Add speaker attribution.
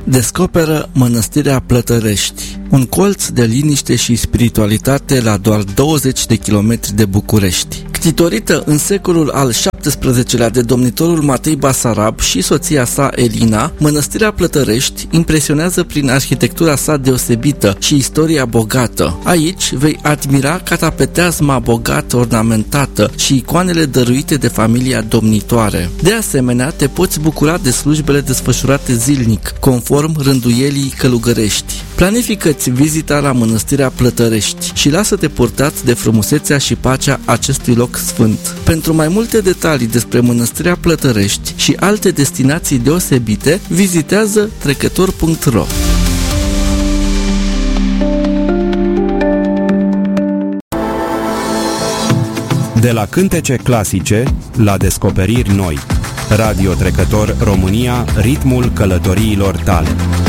Speaker 1: Descoperă Mănăstirea Plătărești, un colț de liniște și spiritualitate la doar 20 de kilometri de București. Ctitorită în secolul al XVII-lea de domnitorul Matei Basarab și soția sa Elina, Mănăstirea Plătărești impresionează prin arhitectura sa deosebită și istoria bogată. Aici vei admira catapeteazma bogat ornamentată și icoanele dăruite de familia domnitoare. De asemenea, te poți bucura de slujbele desfășurate zilnic, conform rânduielii călugărești. Planifică-ți vizita la Mănăstirea Plătărești și lasă-te purtat de frumusețea și pacea acestui loc sfânt. Pentru mai multe detalii despre Mănăstirea Plătărești și alte destinații deosebite, vizitează trecător.ro.
Speaker 2: De la cântece clasice la descoperiri noi. Radio Trecător România, ritmul călătoriilor tale.